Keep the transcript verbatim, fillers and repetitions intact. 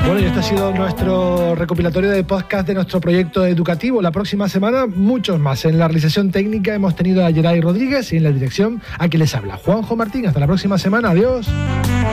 Bueno, y este ha sido nuestro recopilatorio de podcast de nuestro proyecto educativo. La próxima semana, muchos más. En la realización técnica hemos tenido a Geray Rodríguez y en la dirección a quien les habla, Juanjo Martín. Hasta la próxima semana. Adiós.